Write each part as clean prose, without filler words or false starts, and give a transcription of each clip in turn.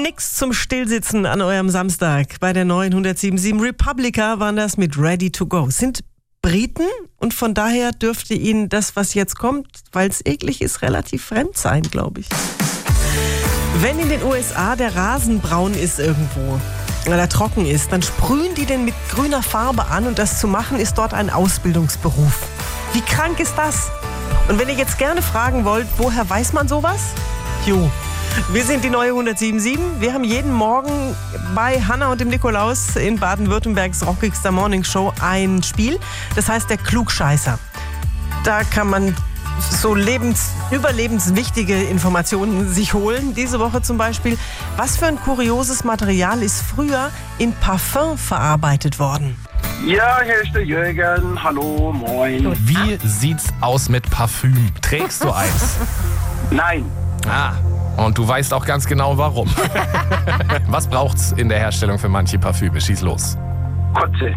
Nix zum Stillsitzen an eurem Samstag. Bei der neuen 107.7 Republica waren das mit Ready to Go. Sind Briten und von daher dürfte ihnen das, was jetzt kommt, weil es eklig ist, relativ fremd sein, glaube ich. Wenn in den USA der Rasen braun ist irgendwo, weil er trocken ist, dann sprühen die den mit grüner Farbe an und das zu machen ist dort ein Ausbildungsberuf. Wie krank ist das? Und wenn ihr jetzt gerne fragen wollt, woher weiß man sowas? Wir sind die neue 107.7. Wir haben jeden Morgen bei Hanna und dem Nikolaus in Baden-Württembergs rockigster Morning Show ein Spiel. Das heißt der Klugscheißer. Da kann man so überlebenswichtige Informationen sich holen. Diese Woche zum Beispiel, was für ein kurioses Material ist früher in Parfum verarbeitet worden? Ja, hier ist der Jürgen. Hallo, moin. Wie sieht's aus mit Parfüm? Trägst du eins? Nein. Und du weißt auch ganz genau, warum. Was braucht's in der Herstellung für manche Parfüme? Schieß los. Kotze.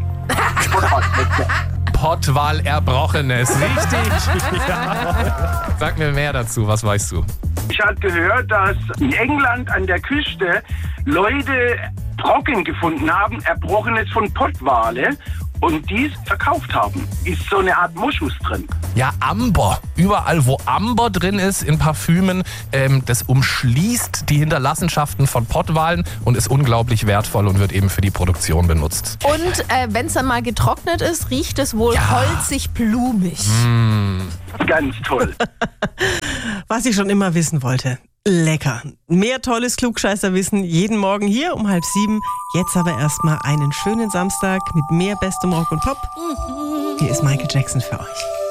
Pottwal Erbrochenes, richtig. Ja. Sag mir mehr dazu, was weißt du? Ich habe gehört, dass in England an der Küste Leute Brocken gefunden haben, Erbrochenes von Pottwale, und dies verkauft haben. Ist so eine Art Moschus drin. Ja, Amber. Überall, wo Amber drin ist in Parfümen, das umschließt die Hinterlassenschaften von Pottwalen und ist unglaublich wertvoll und wird eben für die Produktion benutzt. Und wenn es dann mal getrocknet ist, riecht es wohl holzig-blumig. Ganz toll. Was ich schon immer wissen wollte. Lecker. Mehr tolles Klugscheißerwissen jeden Morgen hier um 6:30. Jetzt aber erstmal einen schönen Samstag mit mehr bestem Rock und Pop. Hier ist Michael Jackson für euch.